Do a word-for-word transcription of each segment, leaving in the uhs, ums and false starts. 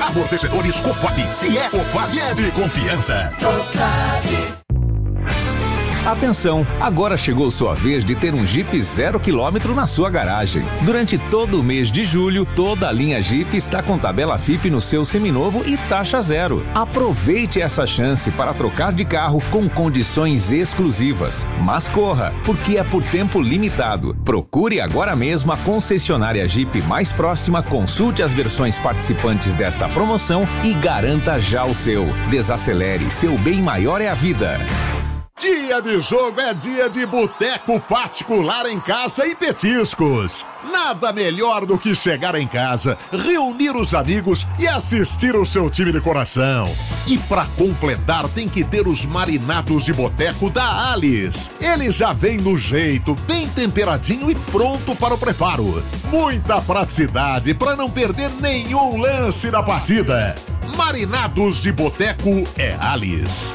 Amortecedores Cofap. Se é Cofap, é de confiança. Cofap. Atenção, agora chegou sua vez de ter um Jeep zero quilômetro na sua garagem. Durante todo o mês de julho, toda a linha Jeep está com tabela F I P no seu seminovo e taxa zero. Aproveite essa chance para trocar de carro com condições exclusivas. Mas corra, porque é por tempo limitado. Procure agora mesmo a concessionária Jeep mais próxima, consulte as versões participantes desta promoção e garanta já o seu. Desacelere, seu bem maior é a vida. Dia de jogo é dia de boteco particular em casa e petiscos. Nada melhor do que chegar em casa, reunir os amigos e assistir o seu time de coração. E pra completar tem que ter os marinados de boteco da Alice. Ele já vem no jeito, bem temperadinho e pronto para o preparo. Muita praticidade para não perder nenhum lance da partida. Marinados de boteco é Alice.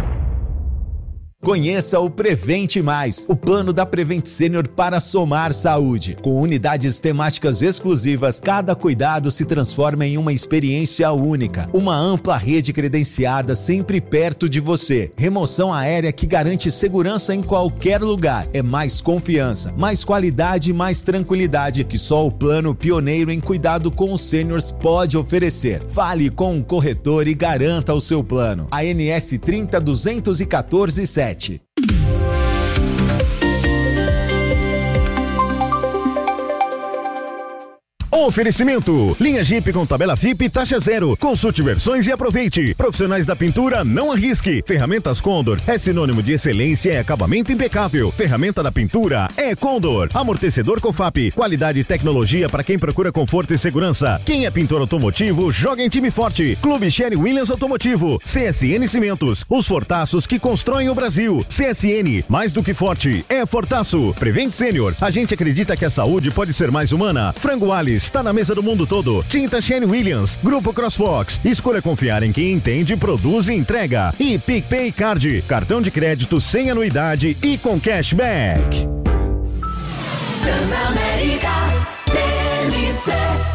Conheça o Prevente Mais, o plano da Prevent Senior para somar saúde. Com unidades temáticas exclusivas, cada cuidado se transforma em uma experiência única. Uma ampla rede credenciada sempre perto de você. Remoção aérea que garante segurança em qualquer lugar. É mais confiança, mais qualidade e mais tranquilidade que só o plano pioneiro em cuidado com os seniors pode oferecer. Fale com um corretor e garanta o seu plano. A N S trinta duzentos e quatorze sete. Oferecimento: linha Jeep com tabela F I P taxa zero. Consulte versões e aproveite. Profissionais da pintura, não arrisque. Ferramentas Condor é sinônimo de excelência e acabamento impecável. Ferramenta da pintura é Condor. Amortecedor Cofap, qualidade e tecnologia para quem procura conforto e segurança. Quem é pintor automotivo, joga em time forte. Clube Sherry Williams Automotivo. C S N Cimentos, os fortaços que constroem o Brasil. C S N, mais do que forte, é fortaço. Prevent Senior, a gente acredita que a saúde pode ser mais humana. Frango Alice está na mesa do mundo todo. Tinta Sherry Williams, Grupo CrossFox. Escolha confiar em quem entende, produz e entrega. E PicPay Card, cartão de crédito sem anuidade e com cashback. Transamérica, T M C.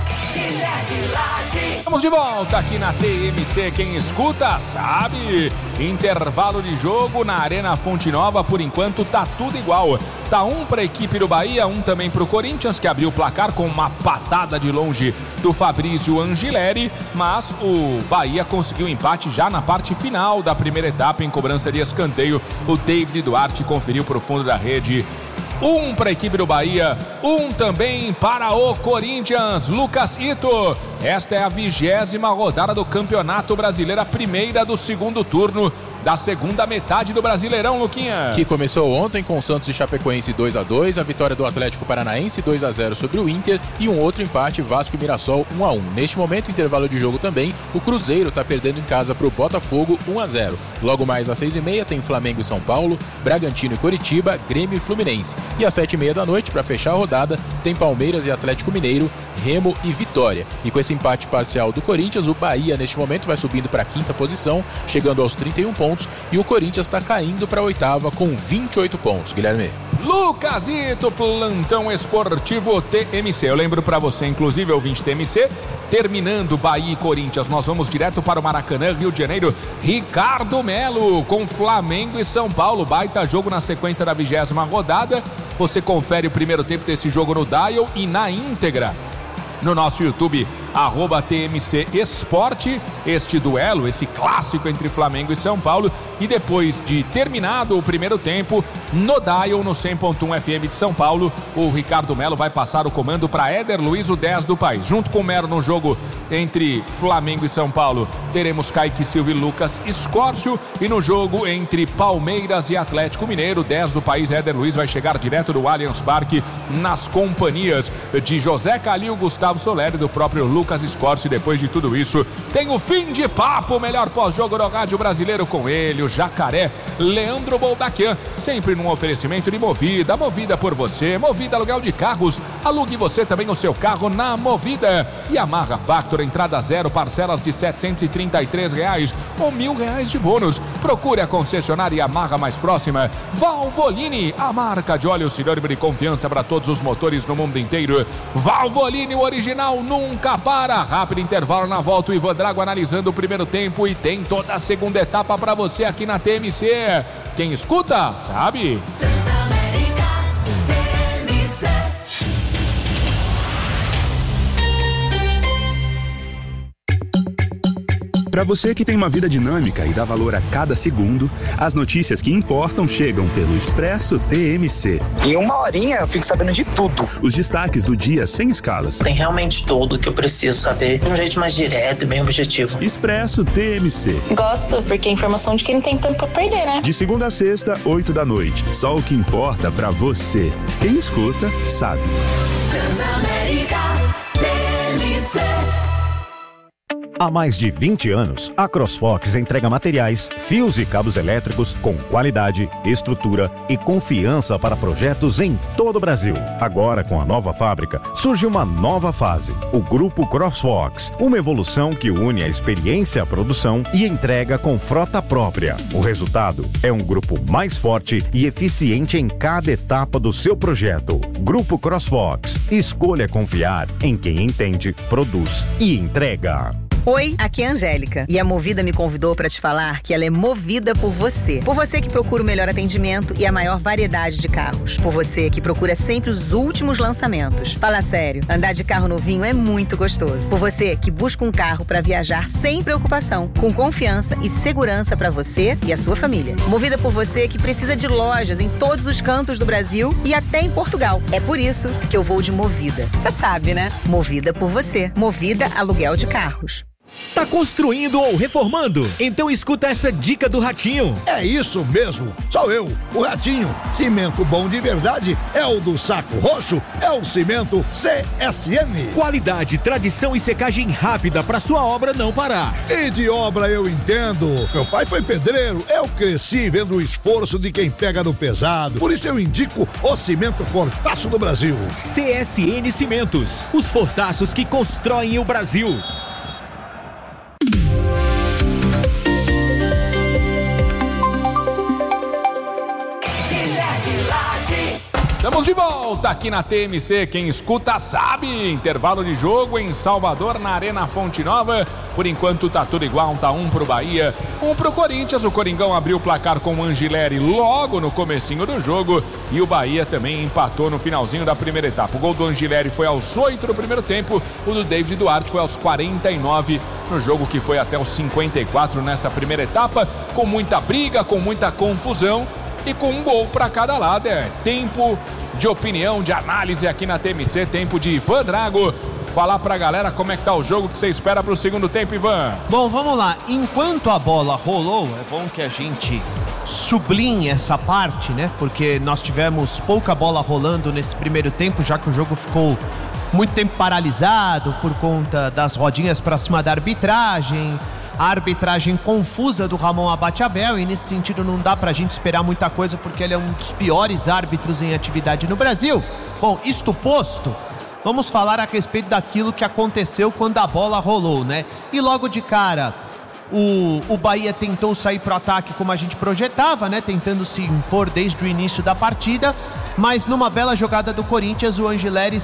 Estamos de volta aqui na T M C, quem escuta sabe. Intervalo de jogo na Arena Fonte Nova, por enquanto tá tudo igual. Tá um para a equipe do Bahia, um também para o Corinthians, que abriu o placar com uma patada de longe do Fabrício Angileri, mas o Bahia conseguiu empate já na parte final da primeira etapa em cobrança de escanteio. O David Duarte conferiu para o fundo da rede. Um para a equipe do Bahia, um também para o Corinthians. Lucas Ito, esta é a vigésima rodada do Campeonato Brasileiro, a primeira do segundo turno da segunda metade do Brasileirão, Luquinha. Que começou ontem com o Santos e Chapecoense dois a dois, a vitória do Atlético Paranaense dois a zero sobre o Inter e um outro empate, Vasco e Mirassol um a um. Neste momento, intervalo de jogo também, o Cruzeiro está perdendo em casa para o Botafogo um a zero. Logo mais às seis e meia tem Flamengo e São Paulo, Bragantino e Coritiba, Grêmio e Fluminense. E às sete e meia da noite, para fechar a rodada, tem Palmeiras e Atlético Mineiro, Remo e Vitória. E com esse empate parcial do Corinthians, o Bahia neste momento vai subindo para a quinta posição, chegando aos trinta e um pontos, e o Corinthians está caindo para a oitava com vinte e oito pontos. Guilherme. Lucasito, plantão esportivo T M C. Eu lembro para você, inclusive, ouvinte T M C, terminando Bahia e Corinthians, nós vamos direto para o Maracanã, Rio de Janeiro. Ricardo Melo com Flamengo e São Paulo. Baita jogo na sequência da vigésima rodada. Você confere o primeiro tempo desse jogo no Dial e na íntegra no nosso YouTube, arroba T M C Esporte, este duelo, esse clássico entre Flamengo e São Paulo. E depois de terminado o primeiro tempo, no Dial, no cem ponto um F M de São Paulo, o Ricardo Melo vai passar o comando para Éder Luiz, o dez do país. Junto com o Melo no jogo entre Flamengo e São Paulo, teremos Kaique Silva e Lucas Escórcio. E no jogo entre Palmeiras e Atlético Mineiro, dez do país, Éder Luiz vai chegar direto do Allianz Parque nas companhias de José Calil, Gustavo Soler e do próprio Lucas Escórcio. E depois de tudo isso, tem o fim de papo, o melhor pós-jogo do rádio brasileiro com ele, o jacaré Leandro Boldaquian, sempre num oferecimento de Movida, Movida por você, Movida aluguel de carros, alugue você também o seu carro na Movida. E Amarra Factor, entrada zero, parcelas de setecentos e trinta e três reais ou mil reais de bônus. Procure a concessionária Amarra mais próxima. Valvoline, a marca de óleo sinônimo de confiança para todos os motores no mundo inteiro. Valvoline, o original nunca para. Para rápido intervalo, na volta o Ivan Drago analisando o primeiro tempo e tem toda a segunda etapa para você aqui na T M C. Quem escuta, sabe. Transamérica T M C. Para você que tem uma vida dinâmica e dá valor a cada segundo, as notícias que importam chegam pelo Expresso T M C. Em uma horinha eu fico sabendo de tudo. Os destaques do dia sem escalas. Tem realmente tudo o que eu preciso saber de um jeito mais direto e bem objetivo. Expresso T M C. Gosto, porque é informação de quem não tem tempo pra perder, né? De segunda a sexta, oito da noite. Só o que importa pra você. Quem escuta, sabe. Transamérica T M C. Há mais de vinte anos, a CrossFox entrega materiais, fios e cabos elétricos com qualidade, estrutura e confiança para projetos em todo o Brasil. Agora, com a nova fábrica, surge uma nova fase, o Grupo CrossFox, uma evolução que une a experiência à produção e entrega com frota própria. O resultado é um grupo mais forte e eficiente em cada etapa do seu projeto. Grupo CrossFox. Escolha confiar em quem entende, produz e entrega. Oi, aqui é a Angélica e a Movida me convidou para te falar que ela é movida por você. Por você que procura o melhor atendimento e a maior variedade de carros. Por você que procura sempre os últimos lançamentos. Fala sério, andar de carro novinho é muito gostoso. Por você que busca um carro para viajar sem preocupação, com confiança e segurança para você e a sua família. Movida por você que precisa de lojas em todos os cantos do Brasil e até em Portugal. É por isso que eu vou de Movida. Você sabe, né? Movida por você. Movida Aluguel de Carros. Tá construindo ou reformando? Então escuta essa dica do Ratinho. É isso mesmo, sou eu, o Ratinho. Cimento bom de verdade é o do Saco Roxo, é o cimento C S M. Qualidade, tradição e secagem rápida pra sua obra não parar. E de obra eu entendo. Meu pai foi pedreiro, eu cresci vendo o esforço de quem pega no pesado. Por isso eu indico o cimento Fortaço do Brasil. C S N Cimentos, os fortaços que constroem o Brasil. Estamos de volta aqui na T M C, quem escuta sabe. Intervalo de jogo em Salvador, na Arena Fonte Nova. Por enquanto tá tudo igual, tá um pro Bahia, um pro Corinthians. O Coringão abriu o placar com o Angileri logo no comecinho do jogo e o Bahia também empatou no finalzinho da primeira etapa. O gol do Angileri foi aos oito do primeiro tempo, o do David Duarte foi aos quarenta e nove no jogo que foi até os cinquenta e quatro nessa primeira etapa, com muita briga, com muita confusão e com um gol para cada lado. É tempo de opinião, de análise aqui na T M C, tempo de Ivan Drago falar pra galera como é que tá o jogo, que você espera pro segundo tempo, Ivan. Bom, vamos lá. Enquanto a bola rolou, é bom que a gente sublinhe essa parte, né? Porque nós tivemos pouca bola rolando nesse primeiro tempo, já que o jogo ficou muito tempo paralisado por conta das rodinhas pra cima da arbitragem. A arbitragem confusa do Ramon Abate-Abel, e nesse sentido não dá pra gente esperar muita coisa, porque ele é um dos piores árbitros em atividade no Brasil. Bom, isto posto, vamos falar a respeito daquilo que aconteceu quando a bola rolou, né? E logo de cara, o, o Bahia tentou sair pro ataque como a gente projetava, né? Tentando se impor desde o início da partida, mas numa bela jogada do Corinthians, o Angileri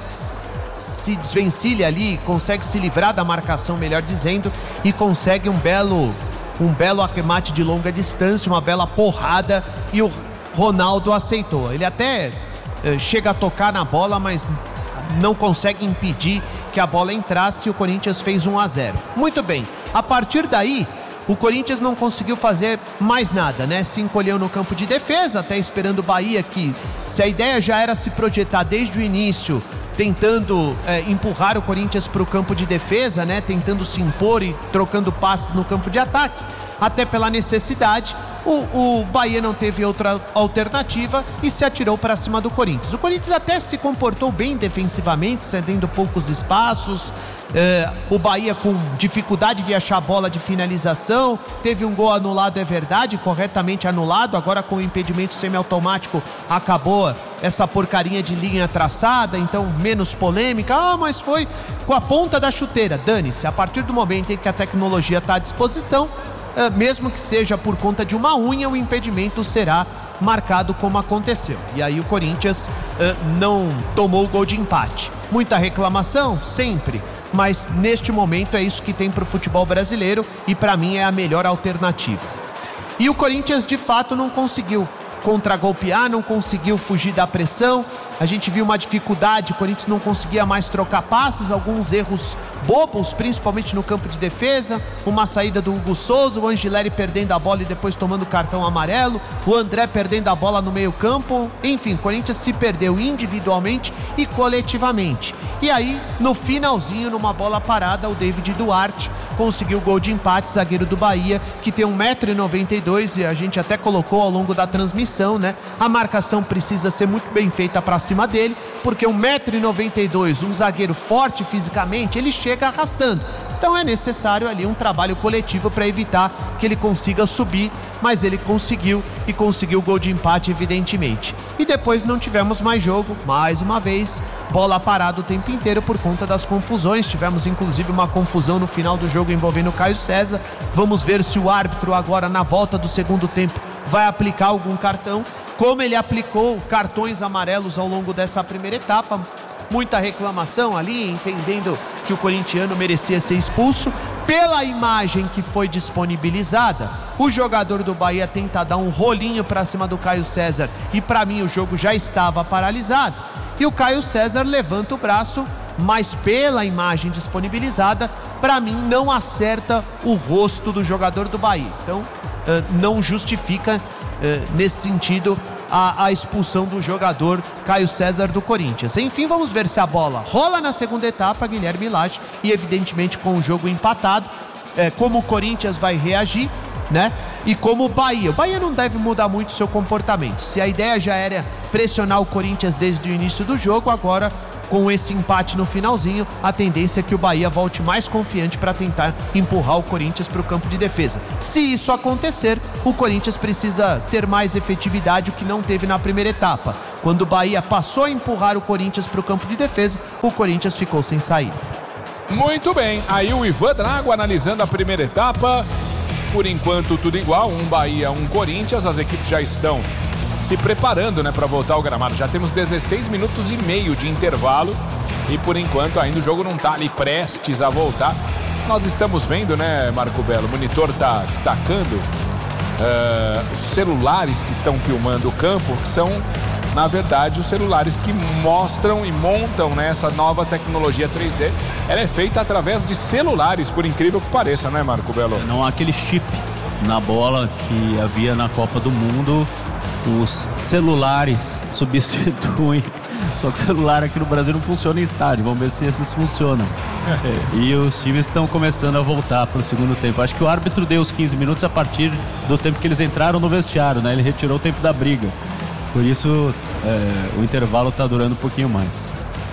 se desvencilha ali, consegue se livrar da marcação, melhor dizendo, e consegue um belo, um belo arremate de longa distância, uma bela porrada, e o Ronaldo aceitou. Ele até eh, chega a tocar na bola, mas não consegue impedir que a bola entrasse, e o Corinthians fez um a zero. Muito bem, a partir daí, o Corinthians não conseguiu fazer mais nada, né? Se encolheu no campo de defesa, até esperando o Bahia, que se a ideia já era se projetar desde o início, tentando é, empurrar o Corinthians para o campo de defesa, né? Tentando se impor e trocando passes no campo de ataque, até pela necessidade, o, o Bahia não teve outra alternativa e se atirou para cima do Corinthians. O Corinthians até se comportou bem defensivamente, cedendo poucos espaços, é, o Bahia com dificuldade de achar a bola de finalização, teve um gol anulado, é verdade, corretamente anulado, agora com o impedimento semiautomático acabou essa porcaria de linha traçada, então menos polêmica. Ah, mas foi com a ponta da chuteira. Dane-se, a partir do momento em que a tecnologia está à disposição, Uh, mesmo que seja por conta de uma unha, o impedimento será marcado como aconteceu. E aí o Corinthians uh, não tomou o gol de empate. Muita reclamação? Sempre. mas neste momento é isso que tem para o futebol brasileiro e para mim é a melhor alternativa. E o Corinthians de fato não conseguiu contragolpear, não conseguiu fugir da pressão. A gente viu uma dificuldade, o Corinthians não conseguia mais trocar passes, alguns erros bobos, principalmente no campo de defesa, uma saída do Hugo Souza, o Angileri perdendo a bola e depois tomando cartão amarelo, o André perdendo a bola no meio campo, enfim, o Corinthians se perdeu individualmente e coletivamente. E aí, no finalzinho, numa bola parada, o David Duarte conseguiu o gol de empate, zagueiro do Bahia, que tem um metro e noventa e dois, e a gente até colocou ao longo da transmissão, né? A marcação precisa ser muito bem feita para cima dele, porque um metro e noventa e dois, um zagueiro forte fisicamente, ele chega arrastando. Então é necessário ali um trabalho coletivo para evitar que ele consiga subir, mas ele conseguiu e conseguiu o gol de empate, evidentemente. E depois não tivemos mais jogo, mais uma vez, bola parada o tempo inteiro por conta das confusões. Tivemos inclusive uma confusão no final do jogo envolvendo o Caio César. Vamos ver se o árbitro agora na volta do segundo tempo vai aplicar algum cartão, como ele aplicou cartões amarelos ao longo dessa primeira etapa. Muita reclamação ali, entendendo que o corintiano merecia ser expulso. Pela imagem que foi disponibilizada, o jogador do Bahia tenta dar um rolinho para cima do Caio César e para mim o jogo já estava paralisado. E o Caio César levanta o braço, mas pela imagem disponibilizada, para mim não acerta o rosto do jogador do Bahia. Então não justifica nesse sentido A, a expulsão do jogador Caio César do Corinthians. Enfim, vamos ver se a bola rola na segunda etapa, Guilherme Lage, e evidentemente com o jogo empatado, é, como o Corinthians vai reagir, né? E como o Bahia. O Bahia não deve mudar muito seu comportamento. Se a ideia já era pressionar o Corinthians desde o início do jogo, agora com esse empate no finalzinho, a tendência é que o Bahia volte mais confiante para tentar empurrar o Corinthians para o campo de defesa. Se isso acontecer, o Corinthians precisa ter mais efetividade, o que não teve na primeira etapa. Quando o Bahia passou a empurrar o Corinthians para o campo de defesa, o Corinthians ficou sem saída. Muito bem, aí o Ivan Drago analisando a primeira etapa. Por enquanto tudo igual, um Bahia, um Corinthians, as equipes já estão se preparando, né, para voltar ao gramado. Já temos dezesseis minutos e meio de intervalo e por enquanto ainda o jogo não está ali prestes a voltar. Nós estamos vendo, né, Marco Belo, o monitor está destacando uh, os celulares que estão filmando o campo, que são, na verdade, os celulares que mostram e montam, né, essa nova tecnologia três D. Ela é feita através de celulares, por incrível que pareça, né, Marco Belo? Não há aquele chip na bola que havia na Copa do Mundo. Os celulares substituem, só que o celular aqui no Brasil não funciona em estádio, vamos ver se esses funcionam. É. E os times estão começando a voltar para o segundo tempo. Acho que o árbitro deu os quinze minutos a partir do tempo que eles entraram no vestiário, né? Ele retirou o tempo da briga, por isso é, o intervalo está durando um pouquinho mais.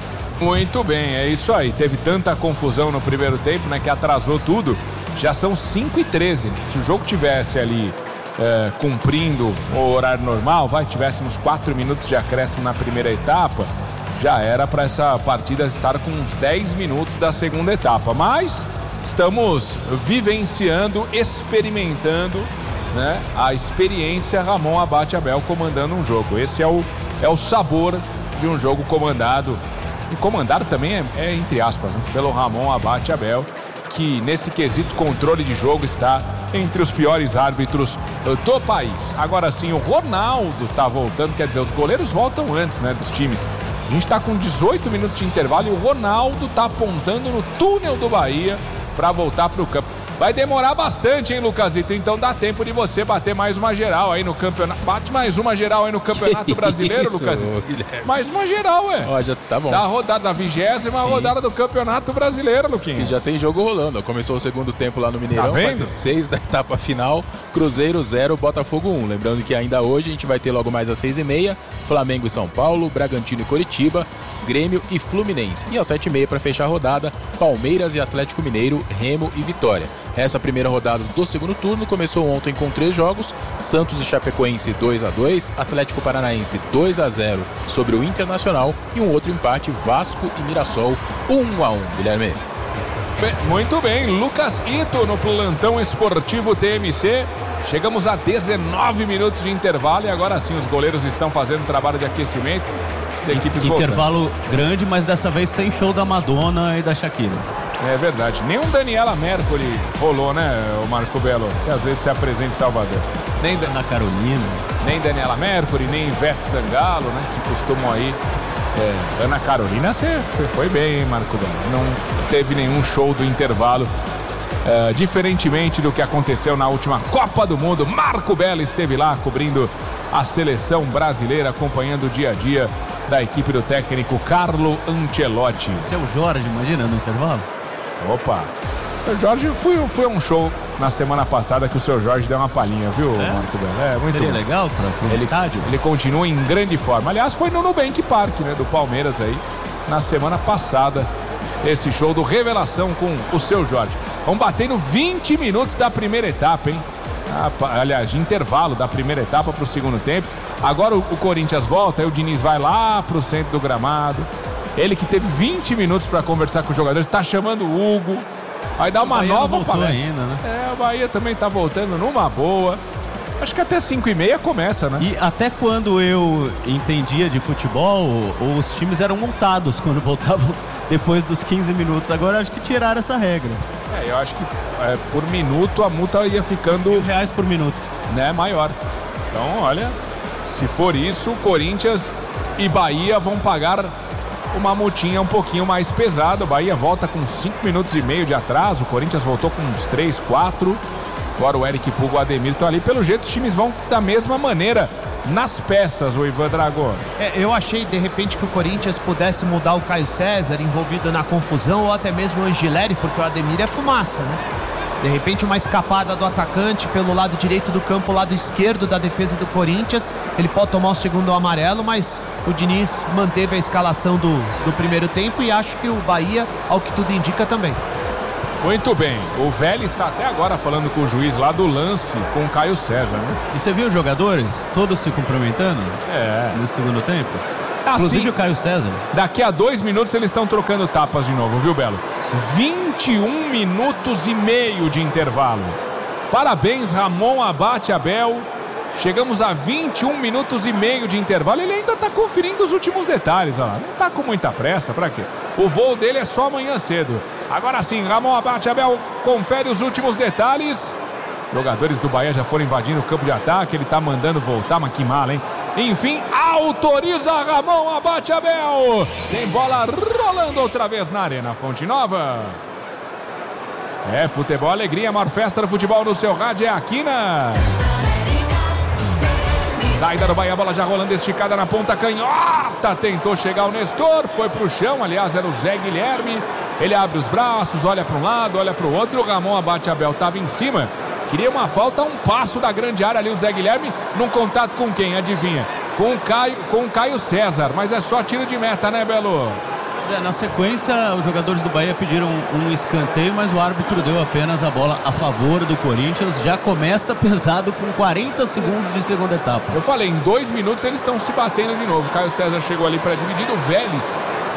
Muito bem, é isso aí. Teve tanta confusão no primeiro tempo, né, que atrasou tudo. Já são cinco e treze. Se o jogo tivesse ali É, cumprindo o horário normal, vai, tivéssemos quatro minutos de acréscimo na primeira etapa, já era para essa partida estar com uns dez minutos da segunda etapa, mas estamos vivenciando, experimentando, né, a experiência Ramon Abate Abel comandando um jogo. Esse é o, é o sabor de um jogo comandado, e comandado também é, é entre aspas, né, pelo Ramon Abate Abel, que nesse quesito controle de jogo está entre os piores árbitros do país. Agora sim, o Ronaldo tá voltando, quer dizer, os goleiros voltam antes, né, dos times. A gente tá com dezoito minutos de intervalo e o Ronaldo tá apontando no túnel do Bahia para voltar pro campo. Vai demorar bastante, hein, Lucasito? Então dá tempo de você bater mais uma geral aí no campeonato. Bate mais uma geral aí no Campeonato que Brasileiro, isso, Lucasito? Guilherme? Mais uma geral, ué. Ó, já tá bom. Da rodada, da vigésima rodada do Campeonato Brasileiro, Luquinhas. E já tem jogo rolando. Começou o segundo tempo lá no Mineirão, tá vendo? Seis da etapa final, Cruzeiro zero, Botafogo um. Lembrando que ainda hoje a gente vai ter logo mais às seis e meia, Flamengo e São Paulo, Bragantino e Coritiba, Grêmio e Fluminense. E às sete e meia para fechar a rodada, Palmeiras e Atlético Mineiro, Remo e Vitória. Essa primeira rodada do segundo turno começou ontem com três jogos: Santos e Chapecoense dois a dois, Atlético Paranaense dois a zero sobre o Internacional e um outro empate, Vasco e Mirassol um a um. Guilherme. Bem, muito bem, Lucas Ito no plantão esportivo T M C. Chegamos a dezenove minutos de intervalo e agora sim os goleiros estão fazendo trabalho de aquecimento. as equipes voltando. Intervalo grande, mas dessa vez sem show da Madonna e da Shakira. É verdade. Nem um Daniela Mercury rolou, né, o Marco Belo? Que às vezes se apresenta em Salvador. Nem da... Ana Carolina. Nem Daniela Mercury, nem Ivete Sangalo, né? Que costumam aí. É, Ana Carolina, você foi bem, hein, Marco Belo? Não teve nenhum show do intervalo. É, diferentemente do que aconteceu na última Copa do Mundo, Marco Belo esteve lá cobrindo a seleção brasileira, acompanhando o dia a dia da equipe do técnico Carlo Ancelotti. Seu Jorge, imagina, no intervalo? Opa! Seu Jorge, fui, fui a um show na semana passada que o seu Jorge deu uma palhinha, viu, é? Marco Belo? É, muito Seria bom. legal para o estádio? Ele continua em grande forma. Aliás, foi no Nubank Park, né, do Palmeiras aí, na semana passada, esse show do Revelação com o seu Jorge. Vamos batendo vinte minutos da primeira etapa, hein? Ah, aliás, de intervalo da primeira etapa para o segundo tempo. Agora o, o Corinthians volta, aí o Diniz vai lá pro centro do gramado. Ele que teve vinte minutos para conversar com os jogadores, está chamando o Hugo. Vai dar uma nova palestra. Ainda, né? É, o Bahia também tá voltando numa boa. Acho que até cinco e meia começa, né? E até quando eu entendia de futebol, os times eram multados quando voltavam depois dos quinze minutos. Agora acho que tiraram essa regra. É, eu acho que é, por minuto a multa ia ficando... Mil reais por minuto. Né, maior. Então, olha, se for isso, Corinthians e Bahia vão pagar uma multinha um pouquinho mais pesada. O Bahia volta com cinco minutos e meio de atraso. O Corinthians voltou com uns três, quatro. Agora o Eric Puga e o Ademir estão ali. Pelo jeito, os times vão da mesma maneira nas peças, o Ivan Drago. É, eu achei, de repente, que o Corinthians pudesse mudar o Caio César envolvido na confusão, ou até mesmo o Angileri, porque o Ademir é fumaça, né? De repente, uma escapada do atacante pelo lado direito do campo, lado esquerdo da defesa do Corinthians. Ele pode tomar o segundo amarelo, mas o Diniz manteve a escalação do, do primeiro tempo e acho que o Bahia, ao que tudo indica, também. Muito bem. O Vélez está até agora falando com o juiz lá do lance com o Caio César, né? E você viu os jogadores todos se cumprimentando? É. No segundo tempo? Assim, inclusive o Caio César. Daqui a dois minutos eles estão trocando tapas de novo, viu, Belo? vinte e um minutos e meio de intervalo. Parabéns, Ramon Abate Abel. Chegamos a vinte e um minutos e meio de intervalo. Ele ainda está conferindo os últimos detalhes. Ó. Não está com muita pressa, para quê? O voo dele é só amanhã cedo. Agora sim, Ramon Abate Abel confere os últimos detalhes. Jogadores do Bahia já foram invadindo o campo de ataque. Ele está mandando voltar, mas que mala, hein? Enfim, autoriza Ramon Abate Abel. Tem bola rolando outra vez na Arena Fonte Nova. É, futebol, alegria, a maior festa do futebol no seu rádio é aqui na... Saída do Bahia, a bola já rolando, esticada na ponta canhota. Tentou chegar o Nestor, foi pro chão. Aliás, era o Zé Guilherme. Ele abre os braços, olha para um lado, olha para o outro. O Ramon Abate Abel estava em cima. Queria uma falta, um passo da grande área ali. O Zé Guilherme num contato com quem? Adivinha? Com o Caio, com o Caio César. Mas é só tiro de meta, né, Belo? É, na sequência, os jogadores do Bahia pediram um escanteio, mas o árbitro deu apenas a bola a favor do Corinthians. Já começa pesado com quarenta segundos de segunda etapa. Eu falei, em dois minutos eles estão se batendo de novo. Caio César chegou ali para dividir. O Vélez,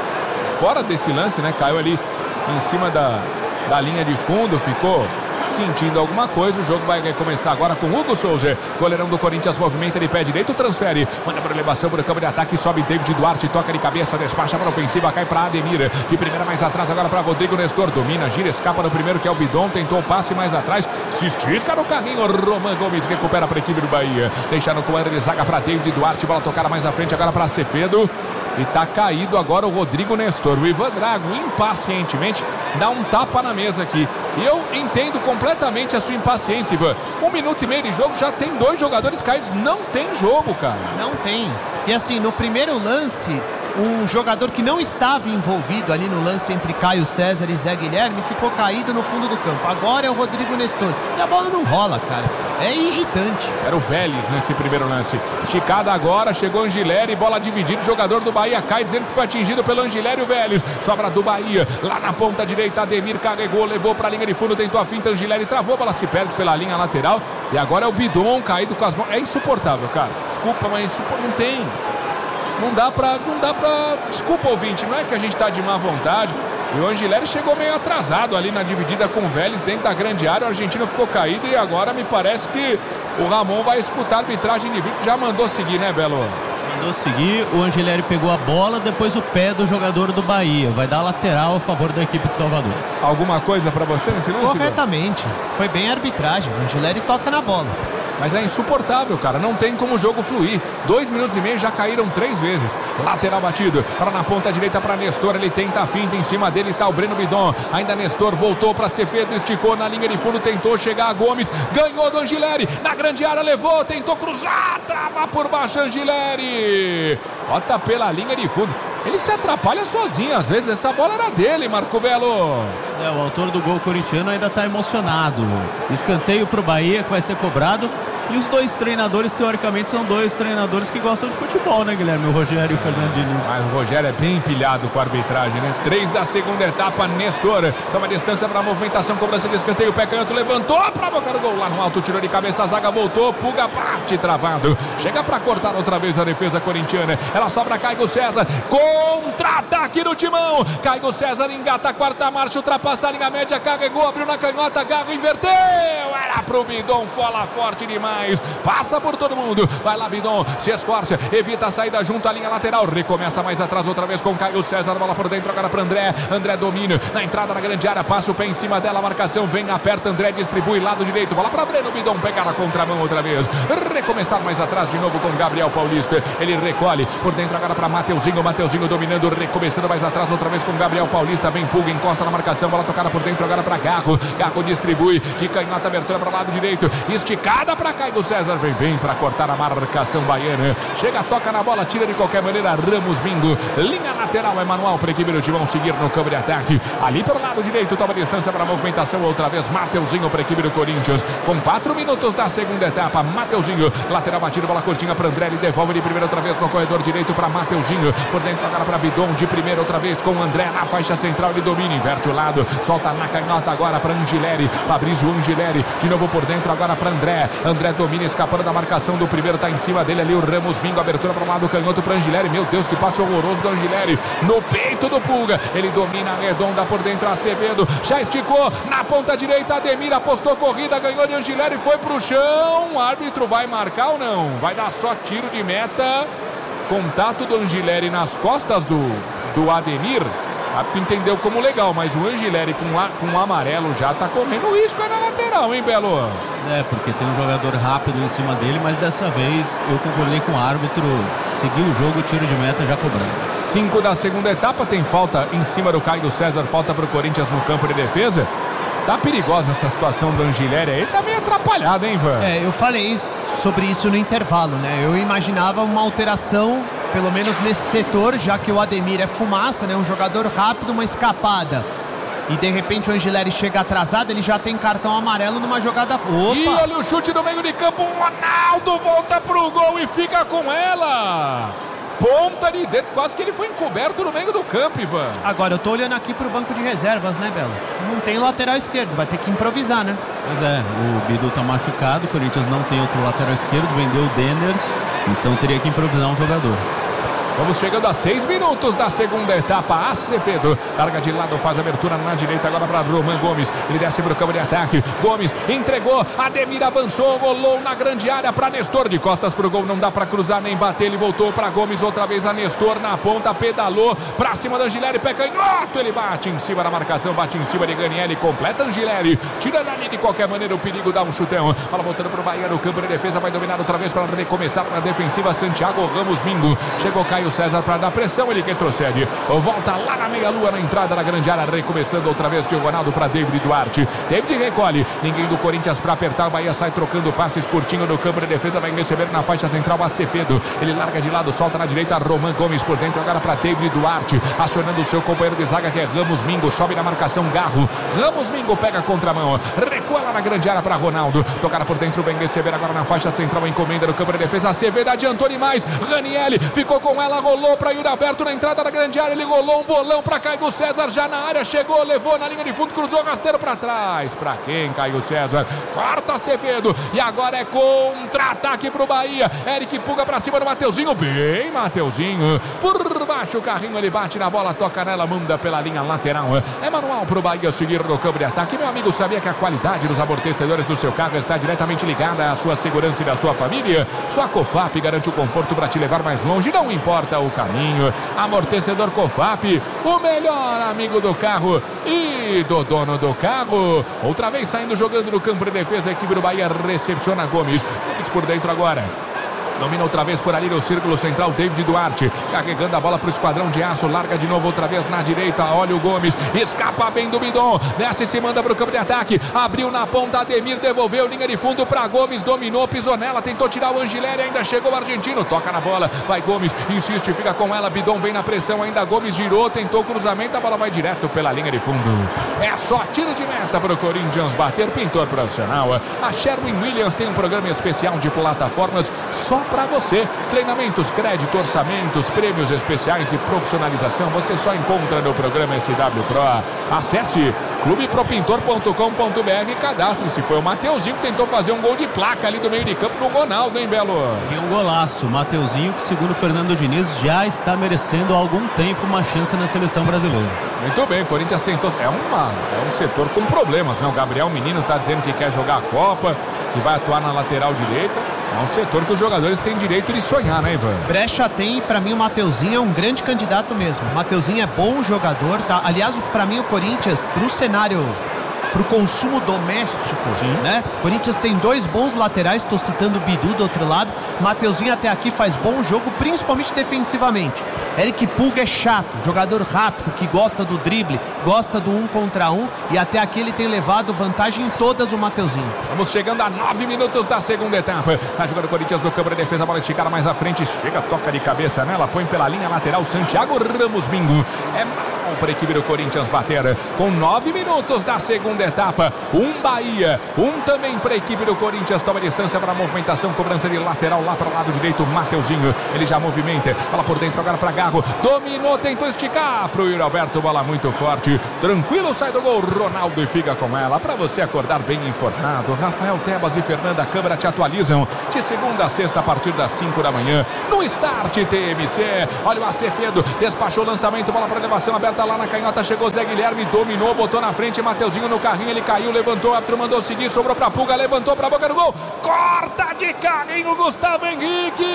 fora desse lance, né? Caiu ali em cima da, da linha de fundo, ficou sentindo alguma coisa. O jogo vai começar agora com Hugo Souza, goleirão do Corinthians, movimenta, ele pé direito, transfere, manda para elevação para o campo de ataque, sobe David Duarte, toca de cabeça, despacha para a ofensiva, cai para Ademir, de primeira mais atrás, agora para Rodrigo Nestor, domina, gira, escapa no primeiro que é o Bidon, tentou o passe mais atrás, se estica no carrinho, Roman Gomes recupera para a equipe do Bahia, deixa no comando de zaga para David Duarte, bola tocada mais à frente agora para Acevedo. E tá caído agora o Rodrigo Nestor. O Ivan Drago, impacientemente, dá um tapa na mesa aqui. E eu entendo completamente a sua impaciência, Ivan. Um minuto e meio de jogo, já tem dois jogadores caídos. Não tem jogo, cara. Não tem. E assim, no primeiro lance, um jogador que não estava envolvido ali no lance entre Caio César e Zé Guilherme ficou caído no fundo do campo. Agora é o Rodrigo Nestor. E a bola não rola, cara. É irritante. Era o Vélez nesse primeiro lance. Esticada agora, chegou Angileri, bola dividida. O jogador do Bahia cai, dizendo que foi atingido pelo Angileri, o Vélez. Sobra do Bahia, lá na ponta direita, Ademir carregou, levou pra linha de fundo, tentou a finta, Angileri travou, a bola se perde pela linha lateral. E agora é o Bidon caído com as mãos. É insuportável, cara. Desculpa, mas insupor... não tem. Não dá pra, não dá pra... Desculpa, ouvinte, não é que a gente tá de má vontade. E o Angileri chegou meio atrasado ali na dividida com o Vélez dentro da grande área. O argentino ficou caído e agora me parece que o Ramon vai escutar a arbitragem de vídeo. Já mandou seguir, né, Belo? Mandou seguir, o Angelieri pegou a bola, depois o pé do jogador do Bahia. Vai dar lateral a favor da equipe de Salvador. Alguma coisa pra você nesse lance? Corretamente. Foi bem a arbitragem. O Angelieri toca na bola. Mas é insuportável, cara. Não tem como o jogo fluir. Dois minutos e meio já caíram três vezes. Lateral batido. Para na ponta direita para Nestor. Ele tenta a finta. Em cima dele tá o Breno Bidon. Ainda Nestor voltou para Acevedo. Esticou na linha de fundo. Tentou chegar a Gomes. Ganhou do Angelieri. Na grande área levou. Tentou cruzar. Trava por baixo Angelieri. Bota pela linha de fundo. Ele se atrapalha sozinho. Às vezes essa bola era dele, Marco Belo. Pois é, o autor do gol corintiano ainda está emocionado. Escanteio para o Bahia que vai ser cobrado. E os dois treinadores, teoricamente, são dois treinadores que gostam de futebol, né, Guilherme? O Rogério e o Fernando Diniz. Mas o Rogério é bem empilhado com a arbitragem, né? Três da segunda etapa, Nestor. Toma distância para a movimentação, cobrança de escanteio. O pé canhoto levantou para botar o gol lá no alto. Tirou de cabeça, a zaga voltou. Pulga parte, travado. Chega para cortar outra vez a defesa corintiana. Ela sobra Caio César. Contra-ataque no timão. Caio César engata a quarta marcha, ultrapassa a linha média, carregou, abriu na canhota, Garro inverteu. Era pro Bidon, fola forte demais. Passa por todo mundo. Vai lá, Bidon. Se esforça. Evita a saída junto à linha lateral. Recomeça mais atrás outra vez com Caio César. Bola por dentro agora para André. André domina. Na entrada na grande área. Passa o pé em cima dela. A marcação vem, aperta. André distribui lado direito. Bola para Breno Bidon. Pegar a contramão outra vez. Recomeçar mais atrás de novo com Gabriel Paulista. Ele recolhe. Por dentro agora para Mateuzinho. Mateuzinho dominando. Recomeçando mais atrás outra vez com Gabriel Paulista. Vem Pulga. Encosta na marcação. Bola tocada por dentro agora para Garro. Garro distribui. De canhota abertura para o lado direito. Esticada para Caio César, vem bem para cortar a marcação baiana. Chega, toca na bola, tira de qualquer maneira Ramos Bingo. Linha lateral é manual para a equipe do Timão seguir no campo de ataque. Ali pelo lado direito, toma distância para a movimentação outra vez. Mateuzinho para a equipe do Corinthians. Com quatro minutos da segunda etapa, Mateuzinho. Lateral batido, bola curtinha para André. Ele devolve de primeira outra vez no corredor direito para Mateuzinho. Por dentro agora para Bidon. De primeira outra vez com André na faixa central. Ele domina, inverte o lado. Solta na canhota agora para Angelieri. Fabrício Angelieri. De novo por dentro agora para André. André domina, escapando da marcação do primeiro, tá em cima dele ali o Ramos Bingo, abertura para o lado canhoto para Angelieri, meu Deus, que passe horroroso do Angelieri, no peito do Pulga, ele domina a redonda por dentro, Acevedo, já esticou, na ponta direita, Ademir apostou corrida, ganhou de Angelieri, foi pro chão, o árbitro vai marcar ou não? Vai dar só tiro de meta, contato do Angelieri nas costas do, do Ademir. Tu entendeu como legal, mas o Angelieri com, a, com o amarelo já tá comendo risco aí na lateral, hein, Belo? Pois é, porque tem um jogador rápido em cima dele, mas dessa vez eu concordei com o árbitro, seguiu o jogo, tiro de meta já cobrando. Cinco da segunda etapa, tem falta em cima do Caio César, falta pro Corinthians no campo de defesa. Tá perigosa essa situação do Angelieri aí, tá meio atrapalhado, hein, Ivan? É, eu falei sobre isso no intervalo, né? Eu imaginava uma alteração, pelo menos nesse setor, já que o Ademir é fumaça, né? Um jogador rápido, uma escapada. E de repente o Angelieri chega atrasado, ele já tem cartão amarelo numa jogada. Opa! E olha o chute no meio de campo, o Ronaldo volta pro gol e fica com ela! Ponta de dedo, quase que ele foi encoberto no meio do campo, Ivan. Agora eu tô olhando aqui pro banco de reservas, né, Belo? Não tem lateral esquerdo, vai ter que improvisar, né? Pois é, o Bidu tá machucado, o Corinthians não tem outro lateral esquerdo, vendeu o Denner, então teria que improvisar um jogador. Vamos chegando a seis minutos da segunda etapa. Acevedo larga de lado, faz a abertura na direita agora para Roman Gomes. Ele desce para o campo de ataque. Gomes entregou, Ademir avançou, rolou na grande área para Nestor. De costas para o gol, não dá para cruzar nem bater. Ele voltou para Gomes, outra vez a Nestor na ponta, pedalou para cima da Angelieri. Pé canhoto, ele bate em cima da marcação, bate em cima de Ganiele, completa Angelieri. Tira dali de qualquer maneira, o perigo dá um chutão. Bola voltando para o Bahia no campo de defesa, vai dominar outra vez para recomeçar na defensiva. Santiago Ramos Mingo. Chegou Caio César para dar pressão, ele retrocede, volta lá na meia-lua, na entrada da grande área, recomeçando outra vez de Ronaldo para David Duarte. David recolhe, ninguém do Corinthians para apertar, o Bahia sai trocando passes curtinho no campo de defesa, vai receber na faixa central Acevedo, ele larga de lado, solta na direita Roman Gomes por dentro, agora para David Duarte, acionando o seu companheiro de zaga que é Ramos Mingo, sobe na marcação Garro, Ramos Mingo pega a contramão, recua lá na grande área para Ronaldo, tocada por dentro, vem receber agora na faixa central, encomenda no campo de defesa, Acevedo adiantou demais, Ranieri ficou com ela, bola rolou para Yuri Alberto na entrada da grande área, ele rolou um bolão para Caio César, já na área, chegou, levou na linha de fundo, cruzou rasteiro para trás. Para quem, Caio César? Corta Acevedo, e agora é contra-ataque pro Bahia. Eric Puga para cima do Mateuzinho, bem Mateuzinho, por baixo o carrinho, ele bate na bola, toca nela, manda pela linha lateral. É manual pro Bahia seguir no campo de ataque. Meu amigo, sabia que a qualidade dos amortecedores do seu carro está diretamente ligada à sua segurança e da sua família? Só a Cofap garante o conforto para te levar mais longe, não importa o caminho. Amortecedor Cofap, o melhor amigo do carro e do dono do carro. Outra vez saindo, jogando no campo de defesa, a equipe do Bahia recepciona Gomes. Gomes por dentro agora. Domina outra vez por ali no círculo central, David Duarte, carregando a bola para o esquadrão de aço, larga de novo outra vez na direita, olha o Gomes, escapa bem do Bidon, desce e se manda para o campo de ataque, abriu na ponta, Ademir devolveu, linha de fundo para Gomes, dominou, pisou nela, tentou tirar o Angileri, ainda chegou o argentino, toca na bola, vai Gomes, insiste, fica com ela, Bidon vem na pressão, ainda Gomes girou, tentou o cruzamento, a bola vai direto pela linha de fundo. É só tiro de meta para o Corinthians bater, pintor profissional. A Sherwin Williams tem um programa especial de plataformas só para você. Treinamentos, crédito, orçamentos, prêmios especiais e profissionalização você só encontra no programa S W Pro. Acesse clube pro pintor ponto com ponto b r e cadastre-se. Foi o Mateuzinho que tentou fazer um gol de placa ali do meio de campo no Ronaldo, hein, Belo? Seria um golaço. Mateuzinho, que segundo o Fernando Diniz já está merecendo há algum tempo uma chance na seleção brasileira. Muito bem, o Corinthians tentou. É, uma, é um setor com problemas, né? O Gabriel Menino está dizendo que quer jogar a Copa, que vai atuar na lateral direita. É um setor que os jogadores têm direito de sonhar, né, Ivan? Brecha tem, pra mim o Mateuzinho é um grande candidato mesmo. O Mateuzinho é bom jogador, tá? Aliás, pra mim o Corinthians, pro cenário, pro consumo doméstico, sim, né? O Corinthians tem dois bons laterais, tô citando o Bidu do outro lado. Mateuzinho até aqui faz bom jogo, principalmente defensivamente. Eric Puga é chato, jogador rápido, que gosta do drible, gosta do um contra um, e até aqui ele tem levado vantagem em todas o Mateuzinho. Vamos chegando a nove minutos da segunda etapa. Sai jogando o Corinthians do campo de defesa, a bola esticada mais à frente, chega, toca de cabeça nela, põe pela linha lateral, Santiago Ramos Mingo. É mal para a equipe do Corinthians bater. Com nove minutos da segunda etapa, um Bahia, um também para a equipe do Corinthians, toma distância para a movimentação, cobrança de lateral lá para o lado direito, Mateuzinho, ele já movimenta, bola por dentro agora para Garro, dominou, tentou esticar pro Yuri Alberto, bola muito forte, tranquilo, sai do gol, Ronaldo e fica com ela, para você acordar bem informado. Rafael Tebas e Fernanda Câmara te atualizam de segunda a sexta a partir das cinco da manhã, no Start T M C. Olha o Acevedo, despachou o lançamento, bola para elevação aberta lá na canhota, chegou Zé Guilherme, dominou, botou na frente, Mateuzinho no carrinho, ele caiu, levantou, o árbitro mandou seguir, sobrou pra Puga, levantou pra boca do gol, corta de carrinho Gustavo Henrique,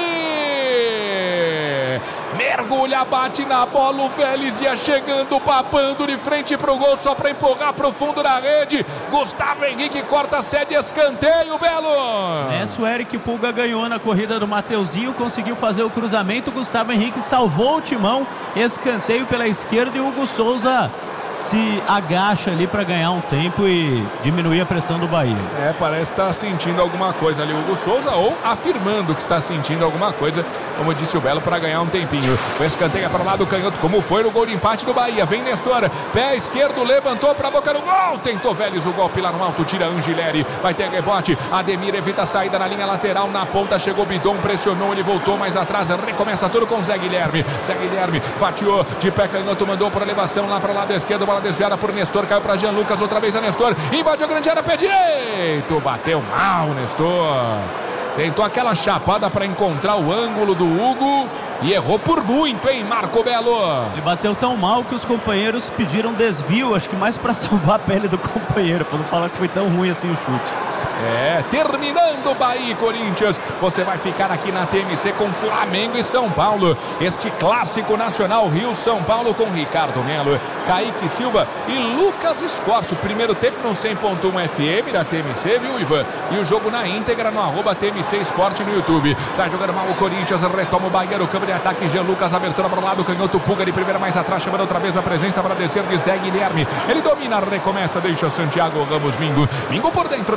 mergulha, bate na bola, o Vélez ia chegando, papando de frente pro gol, só pra empurrar pro fundo da rede, Gustavo Henrique corta, cede escanteio, Belo. Nessa o Eric Puga ganhou na corrida do Mateuzinho, conseguiu fazer o cruzamento, Gustavo Henrique salvou o timão, escanteio pela esquerda e o Hugo Souza se agacha ali para ganhar um tempo e diminuir a pressão do Bahia. É, parece estar sentindo alguma coisa ali o Hugo Souza, ou afirmando que está sentindo alguma coisa, como disse o Belo, para ganhar um tempinho. O escanteio para o lado canhoto, como foi no gol de empate do Bahia. Vem Nestor, pé esquerdo, levantou para a boca do gol, tentou Vélez o golpe lá no alto, tira Angileri, vai ter rebote, Ademir evita a saída na linha lateral, na ponta chegou Bidon, pressionou, ele voltou mais atrás, recomeça tudo com Zé Guilherme. Zé Guilherme fatiou de pé canhoto, mandou por elevação lá para o lado esquerdo, bola desviada por Nestor, caiu para Jean Lucas, outra vez a Nestor, invadiu a grande área, pé direito, bateu mal Nestor, tentou aquela chapada para encontrar o ângulo do Hugo e errou por muito, hein, Marco Belo? Ele bateu tão mal que os companheiros pediram desvio, acho que mais para salvar a pele do companheiro, para não falar que foi tão ruim assim o chute. É, terminando Bahia e Corinthians, você vai ficar aqui na T M C com Flamengo e São Paulo, este clássico nacional Rio-São Paulo com Ricardo Melo, Kaique Silva e Lucas Escorte. O primeiro tempo no cem ponto um F M da T M C, viu, Ivan? E o jogo na íntegra no arroba T M C Esporte no YouTube. Sai jogando mal o Corinthians, retoma o Bahia no campo de ataque, Jean Lucas, abertura para o lado, canhoto, Puga de primeira mais atrás, chamando outra vez a presença para descer de Zé Guilherme. Ele domina, recomeça, deixa Santiago Ramos Mingo. Mingo por dentro do círculo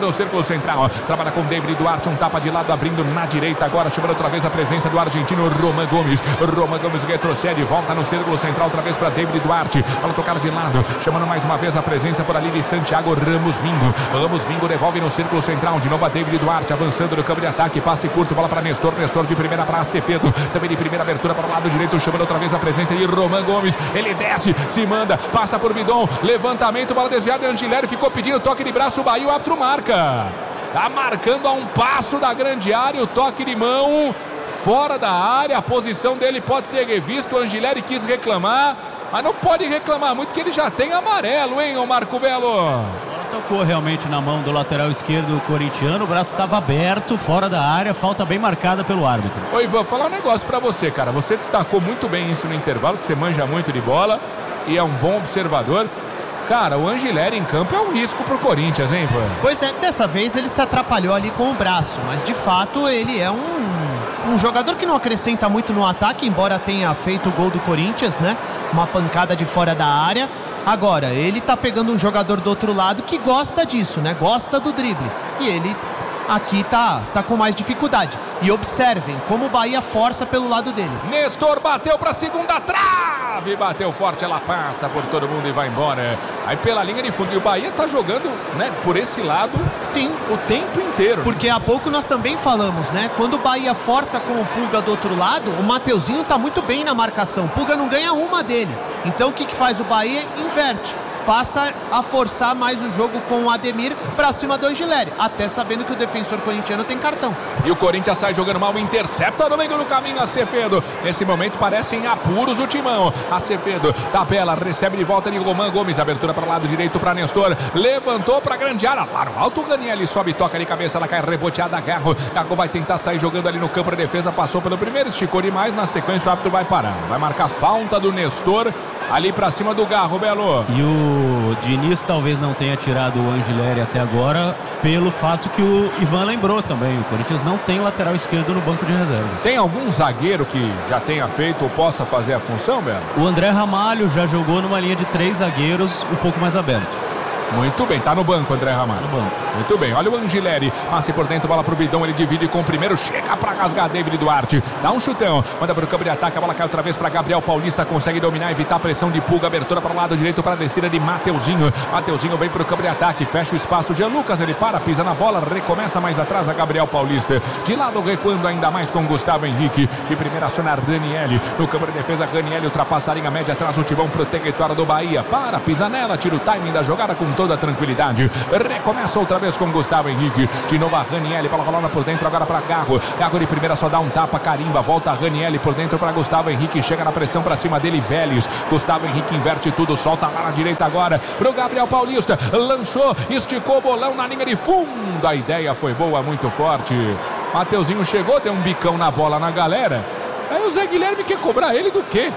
central. Trabalha com David Duarte, um tapa de lado, abrindo na direita agora, chamando outra vez a presença do argentino Roman Gomes. Roman Gomes retrocede, volta no círculo central, outra vez para David Duarte. Bola tocada de lado, chamando mais uma vez a presença por ali de Santiago Ramos Mingo. Ramos Mingo devolve no círculo central, de novo a David Duarte, avançando no campo de ataque, passe curto, bola para Nestor, Nestor de primeira para Acevedo, também de primeira abertura para o lado direito, chamando outra vez a presença de Roman Gomes. Ele desce, se manda, passa por Bidon, levantamento, bola desviada, Angileri ficou pedindo toque de braço, o Bahia, o árbitro marca. Tá marcando a um passo da grande área, o toque de mão fora da área, a posição dele pode ser revista, o Angileri quis reclamar, mas não pode reclamar muito que ele já tem amarelo, hein, ô Marco Belo? Tocou realmente na mão do lateral esquerdo corintiano, o braço estava aberto, fora da área, falta bem marcada pelo árbitro. Ô Ivan, falar um negócio pra você, cara, você destacou muito bem isso no intervalo, que você manja muito de bola e é um bom observador. Cara, o Angileri em campo é um risco pro Corinthians, hein, Ivan? Pois é, dessa vez ele se atrapalhou ali com o braço, mas de fato ele é um, um jogador que não acrescenta muito no ataque, embora tenha feito o gol do Corinthians, né? Uma pancada de fora da área. Agora, ele tá pegando um jogador do outro lado que gosta disso, né? Gosta do drible. E ele aqui tá, tá com mais dificuldade. E observem como o Bahia força pelo lado dele. Nestor bateu pra segunda trave, bateu forte, ela passa por todo mundo e vai embora. Aí pela linha de fundo, e o Bahia tá jogando, né, por esse lado, sim, o tempo inteiro. Porque há pouco nós também falamos, né, quando o Bahia força com o Pulga do outro lado, o Mateuzinho tá muito bem na marcação. O Pulga não ganha uma dele. Então o que que faz o Bahia? Inverte. Passa a forçar mais o jogo com o Ademir pra cima do Angileri, até sabendo que o defensor corintiano tem cartão. E o Corinthians sai jogando mal, intercepta no meio do caminho Acevedo. Nesse momento parece em apuros o timão. Acevedo, tabela, recebe de volta de Roman Gomes, abertura para o lado direito para Nestor, levantou para grande área, lá no alto o Ranieri sobe, toca de cabeça, ela cai reboteada, Garro. Garro vai tentar sair jogando ali no campo de defesa, passou pelo primeiro, esticou demais, na sequência o árbitro vai parar. Vai marcar falta do Nestor ali pra cima do Garro, Belo. E o Diniz talvez não tenha tirado o Angileri até agora, pelo fato que o Ivan lembrou também. O Corinthians não tem lateral esquerdo no banco de reservas. Tem algum zagueiro que já tenha feito ou possa fazer a função, Belo? O André Ramalho já jogou numa linha de três zagueiros um pouco mais aberto. Muito bem, tá no banco, André Ramalho. No banco. Muito bem, olha o Angileri, passe por dentro, bola pro Bidon, ele divide com o primeiro, chega pra rasgar David Duarte, dá um chutão, manda pro campo de ataque, a bola cai outra vez pra Gabriel Paulista, consegue dominar, evitar a pressão de Pulga, abertura para o lado direito para a descida de Mateuzinho. Mateuzinho vem pro campo de ataque, fecha o espaço, Jean Lucas, ele para, pisa na bola, recomeça mais atrás a Gabriel Paulista, de lado recuando ainda mais com Gustavo Henrique, de primeira aciona Ranieri, no campo de defesa, Ranieri ultrapassa a linha média atrás, o timão protetor do Bahia, para, pisa nela, tira o timing da jogada com toda a tranquilidade, recomeça outra vez com Gustavo Henrique, de novo a Ranieri, bola rolando por dentro agora para Garro, Garro de primeira só dá um tapa, carimba, volta a Ranieri por dentro para Gustavo Henrique, chega na pressão para cima dele, Vélez, Gustavo Henrique inverte tudo, solta lá na direita agora pro Gabriel Paulista, lançou, esticou o bolão na linha de fundo, a ideia foi boa, muito forte, Mateuzinho chegou, deu um bicão na bola na galera, aí o Zé Guilherme quer cobrar ele do quê?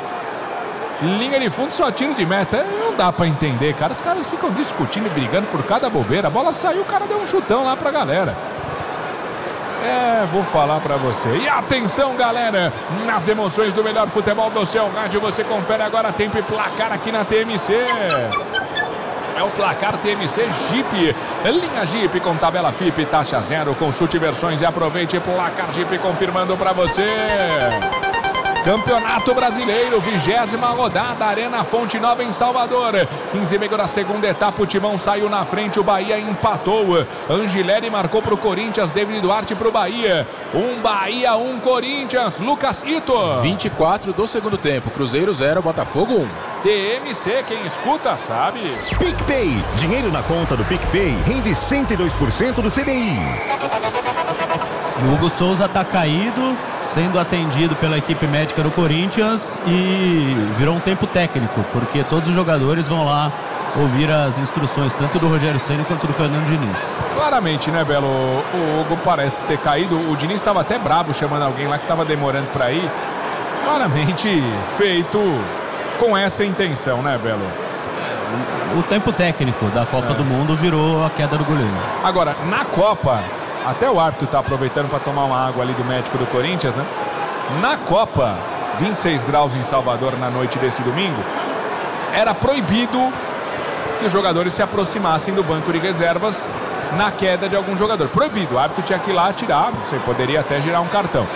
Linha de fundo, só tiro de meta. Não dá pra entender, cara. Os caras ficam discutindo e brigando por cada bobeira. A bola saiu, o cara deu um chutão lá pra galera. É, vou falar pra você. E atenção, galera, nas emoções do melhor futebol do seu rádio, você confere agora tempo e placar aqui na T M C. É o placar T M C Jeep. Linha Jeep com tabela F I P, taxa zero. Consulte versões e aproveite. Placar Jeep confirmando pra você. Campeonato Brasileiro, vigésima rodada, Arena Fonte Nova em Salvador. quinze e meio da segunda etapa, o Timão saiu na frente, o Bahia empatou. Angileri marcou pro Corinthians, David Duarte pro Bahia. Um Bahia, um Corinthians. Lucas Ito. vinte e quatro do segundo tempo, Cruzeiro zero, Botafogo um. T M C, quem escuta sabe. PicPay, dinheiro na conta do PicPay rende cento e dois por cento do C D I. E o Hugo Souza está caído, sendo atendido pela equipe médica do Corinthians e virou um tempo técnico, porque todos os jogadores vão lá ouvir as instruções, tanto do Rogério Ceni quanto do Fernando Diniz. Claramente, né, Belo? O Hugo parece ter caído. O Diniz estava até bravo chamando alguém lá que estava demorando para ir. Claramente feito com essa intenção, né, Belo? O, o tempo técnico da Copa é. do Mundo virou a queda do goleiro. Agora, na Copa... Até o árbitro está aproveitando para tomar uma água ali do médico do Corinthians, né? Na Copa, vinte e seis graus em Salvador na noite desse domingo, era proibido que os jogadores se aproximassem do banco de reservas na queda de algum jogador. Proibido, o árbitro tinha que ir lá tirar, não sei, poderia até girar um cartão.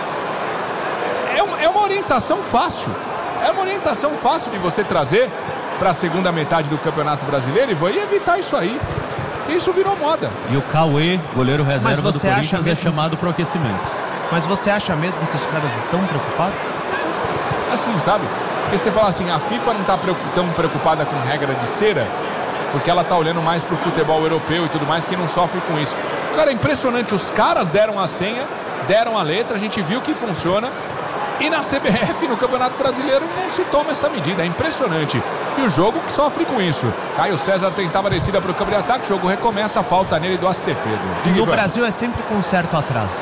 É uma, é uma orientação fácil, é uma orientação fácil de você trazer para a segunda metade do Campeonato Brasileiro e vai evitar isso aí. Isso virou moda. E o Cauê, goleiro reserva do Corinthians, mesmo... é chamado para o aquecimento. Mas você acha mesmo que os caras estão preocupados? Assim, sabe? Porque você fala assim, a FIFA não está tão preocupada com regra de cera, porque ela está olhando mais para o futebol europeu e tudo mais, que não sofre com isso. Cara, é impressionante, os caras deram a senha, deram a letra, a gente viu que funciona, e na C B F, no Campeonato Brasileiro, não se toma essa medida, é impressionante. E o jogo que sofre com isso. Caio César tentava a descida para o campo de ataque, o jogo recomeça, a falta nele do Acevedo. No Brasil é sempre com certo atraso.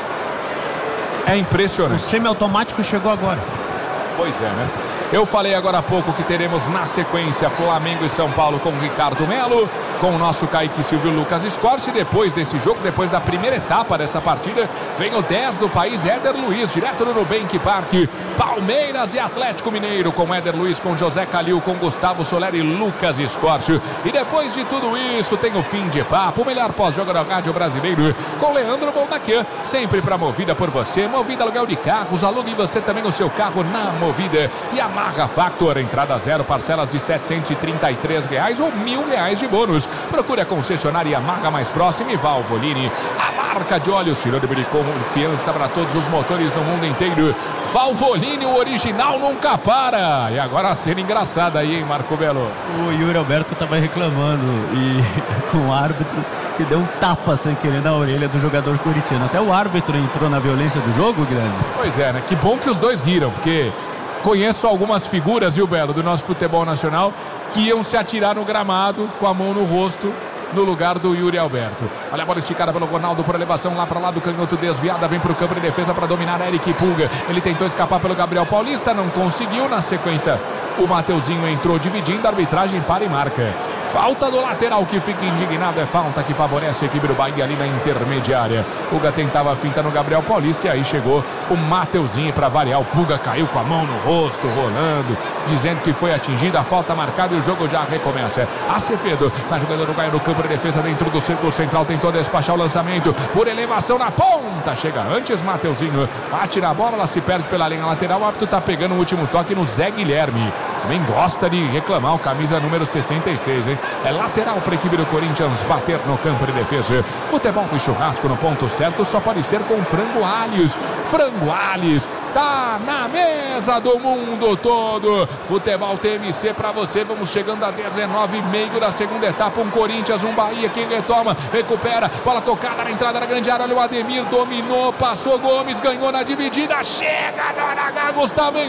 É impressionante. O semiautomático chegou agora. Pois é, né? Eu falei agora há pouco que teremos na sequência Flamengo e São Paulo com o Ricardo Melo, com o nosso Kaique Silvio Lucas Scorsi. Depois desse jogo, depois da primeira etapa dessa partida, vem o dez do país, Éder Luiz, direto do Nubank Parque. Palmeiras e Atlético Mineiro, com Éder Luiz, com José Calil, com Gustavo Soler e Lucas Scorsi. E depois de tudo isso, tem o fim de papo, o melhor pós-jogo do rádio brasileiro, com Leandro Boldaquê, sempre para Movida por você. Movida aluguel de carros, alugue você também o seu carro na Movida. E a Marra Factor, entrada zero, parcelas de setecentos e trinta e três reais ou mil reais de bônus. Procure a concessionária Yamaha mais próxima e Valvoline, a marca de óleo sinônimo de confiança para todos os motores do mundo inteiro. Valvoline, o original nunca para. E agora a cena engraçada aí, hein, Marco Belo? O Yuri Alberto estava reclamando e com o árbitro que deu um tapa sem querer na orelha do jogador corintiano. Até o árbitro entrou na violência do jogo, Guilherme. Pois é, né? Que bom que os dois riram, porque conheço algumas figuras, viu, Belo, do nosso futebol nacional, que iam se atirar no gramado com a mão no rosto no lugar do Yuri Alberto. Olha a bola esticada pelo Ronaldo por elevação lá para lá do canhoto, desviada, vem para o campo de defesa para dominar Eric Pulga. Ele tentou escapar pelo Gabriel Paulista, não conseguiu. Na sequência, o Mateuzinho entrou dividindo, a arbitragem para e marca. Falta do lateral que fica indignado, é falta que favorece a equipe do Bahia ali na intermediária. Pulga tentava a finta no Gabriel Paulista e aí chegou o Mateuzinho para variar. O Pulga caiu com a mão no rosto, rolando, dizendo que foi atingido, a falta marcada e o jogo já recomeça. Acevedo, sai jogador uruguaio no campo de defesa dentro do círculo central, tentou despachar o lançamento por elevação na ponta, chega antes Mateuzinho, bate na bola, ela se perde pela linha lateral, o árbitro tá pegando o último toque no Zé Guilherme. Também gosta de reclamar o camisa número sessenta e seis, hein? É lateral para a equipe do Corinthians bater no campo de defesa. Futebol e churrasco no ponto certo só pode ser com Frango Alhos. Frango Alhos tá na mesa do mundo todo. Futebol T M C para você. Vamos chegando a dezenove e meio da segunda etapa. Um Corinthians, um Bahia. Quem retoma, recupera. Bola tocada na entrada da grande área. Olha o Ademir, dominou, passou Gomes, ganhou na dividida. Chega na hora H, Gustavo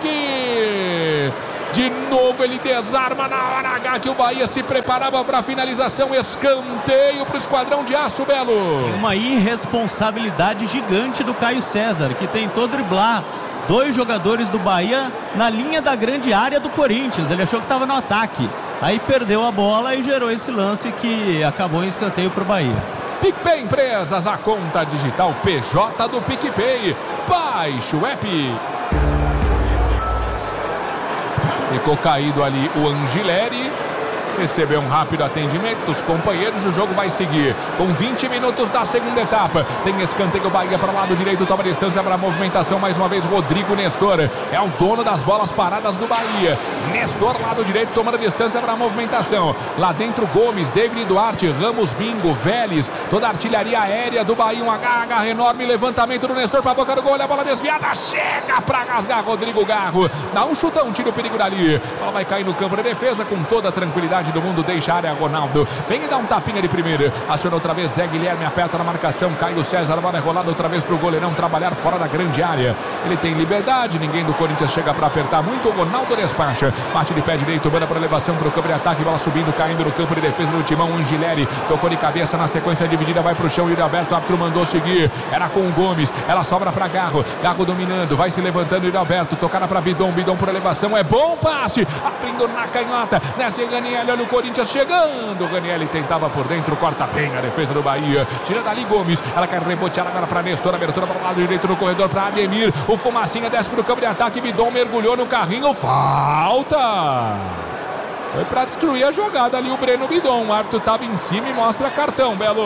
Henrique. De novo ele desarma na hora H que o Bahia se preparava para a finalização. Escanteio para o esquadrão de aço, Belo. E uma irresponsabilidade gigante do Caio César, que tentou driblar dois jogadores do Bahia na linha da grande área do Corinthians. Ele achou que estava no ataque. Aí perdeu a bola e gerou esse lance que acabou em escanteio para o Bahia. PicPay Empresas, a conta digital P J do PicPay. Baixe o app. Ficou caído ali o Angileri. Recebeu um rápido atendimento dos companheiros. O jogo vai seguir com vinte minutos da segunda etapa. Tem escanteio, Bahia para o lado direito, toma distância para a movimentação. Mais uma vez Rodrigo Nestor é o dono das bolas paradas do Bahia. Nestor, lado direito, tomando distância para a movimentação. Lá dentro Gomes, David Duarte, Ramos, Bingo, Vélez. Toda a artilharia aérea do Bahia. Um agarra enorme, levantamento do Nestor para a boca do gol. Olha a bola desviada, chega para rasgar Rodrigo Garro. Dá um chutão, tira o perigo dali. A bola vai cair no campo de defesa com toda a tranquilidade do mundo, deixa a área Ronaldo, vem e dá um tapinha de primeira, aciona outra vez Zé Guilherme, aperta na marcação, Caio César, bola é rolada outra vez pro goleirão trabalhar fora da grande área, ele tem liberdade, ninguém do Corinthians chega para apertar muito, o Ronaldo despacha, bate de pé direito, banda para elevação pro campo de ataque, bola subindo, caindo no campo de defesa do Timão, Angileri, tocou de cabeça na sequência dividida, vai pro chão, Yuri Alberto, o árbitro mandou seguir, era com o Gomes, ela sobra para Garro, Garro dominando, vai se levantando, Yuri Alberto, tocada para Bidon, Bidon por elevação, é bom passe, abrindo na canhota, desce Ganiele, olha o Corinthians chegando, Ganiele tentava por dentro, corta bem a defesa do Bahia, tira dali Gomes, ela quer rebotear agora para Nestor, abertura para o lado direito no corredor para Ademir, o Fumacinha desce para o campo de ataque, Bidon mergulhou no carrinho, falta! Foi para destruir a jogada ali o Breno Bidon, o árbitro estava em cima e mostra cartão, Belo.